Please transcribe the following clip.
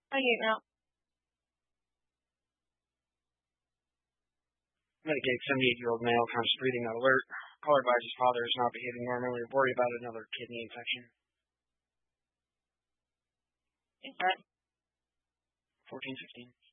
Okay, now. Medicaid 78-year-old male conscious breathing not alert. Caller advised his father is not behaving normally. Worried about another kidney infection. Is that 1416.